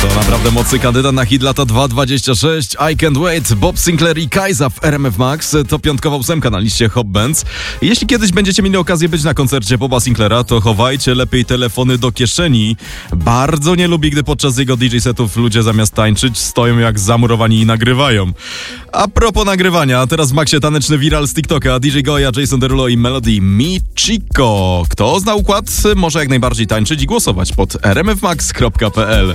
To naprawdę mocny kandydat na hit lata 2.26. I Can't Wait, Bob Sinclair i Kajza w RMF Max. To piątkowa ósemka na liście Hot Bands. Jeśli kiedyś będziecie mieli okazję być na koncercie Boba Sinclaira, to chowajcie lepiej telefony do kieszeni. Bardzo nie lubi, gdy podczas jego DJ setów ludzie zamiast tańczyć stoją jak zamurowani i nagrywają. A propos nagrywania, teraz w Maxie taneczny viral z TikToka. DJ Goya, Jason Derulo i Melody Mi Chico. Kto zna układ, może jak najbardziej tańczyć i głosować pod rmfmax.pl.